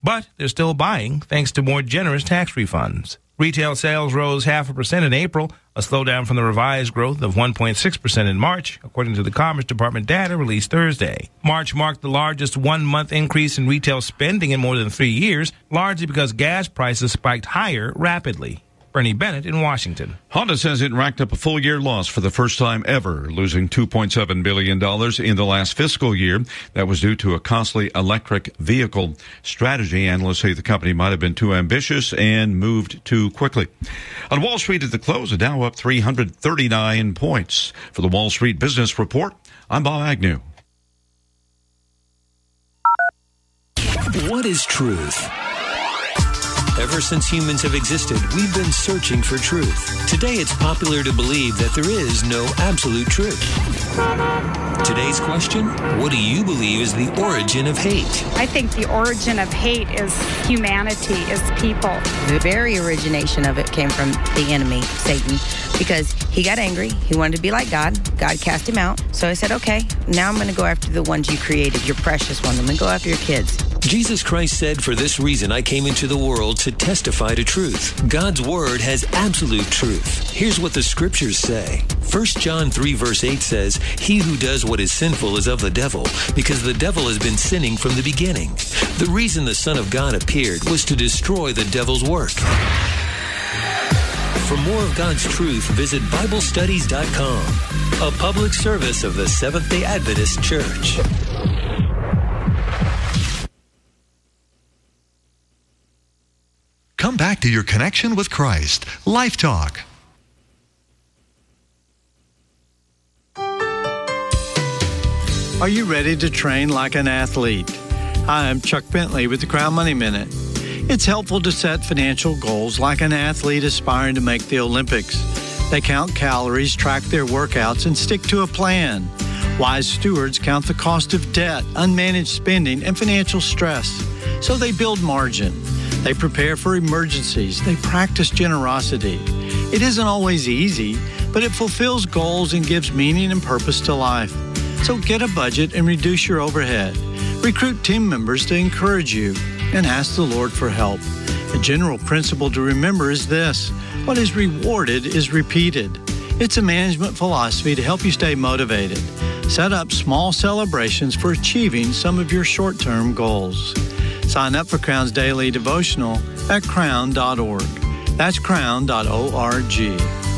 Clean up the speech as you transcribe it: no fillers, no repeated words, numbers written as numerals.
But they're still buying thanks to more generous tax refunds. Retail sales rose 0.5% in April, a slowdown from the revised growth of 1.6% in March, according to the Commerce Department data released Thursday. March marked the largest one-month increase in retail spending in more than 3 years, largely because gas prices spiked higher rapidly. Bernie Bennett in Washington. Honda says it racked up a full-year loss for the first time ever, losing $2.7 billion in the last fiscal year. That was due to a costly electric vehicle strategy. Analysts say the company might have been too ambitious and moved too quickly. On Wall Street at the close, the Dow up 339 points. For the Wall Street Business Report, I'm Bob Agnew. What is truth? Ever since humans have existed, we've been searching for truth. Today, it's popular to believe that there is no absolute truth. Today's question, what do you believe is the origin of hate? I think the origin of hate is humanity, is people. The very origination of it came from the enemy, Satan, because he got angry. He wanted to be like God. God cast him out. So I said, okay, now I'm going to go after the ones you created, your precious ones. I'm going to go after your kids. Jesus Christ said, for this reason I came into the world to testify to truth. God's word has absolute truth. Here's what the scriptures say. 1 John 3 verse 8 says, he who does what is sinful is of the devil, because the devil has been sinning from the beginning. The reason the Son of God appeared was to destroy the devil's work. For more of God's truth, visit BibleStudies.com, a public service of the Seventh-day Adventist Church. Come back to your connection with Christ. Life Talk. Are you ready to train like an athlete? Hi, I'm Chuck Bentley with the Crown Money Minute. It's helpful to set financial goals like an athlete aspiring to make the Olympics. They count calories, track their workouts, and stick to a plan. Wise stewards count the cost of debt, unmanaged spending, and financial stress. So they build margin. They prepare for emergencies. They practice generosity. It isn't always easy, but it fulfills goals and gives meaning and purpose to life. So get a budget and reduce your overhead. Recruit team members to encourage you and ask the Lord for help. A general principle to remember is this: what is rewarded is repeated. It's a management philosophy to help you stay motivated. Set up small celebrations for achieving some of your short-term goals. Sign up for Crown's daily devotional at crown.org. That's crown.org.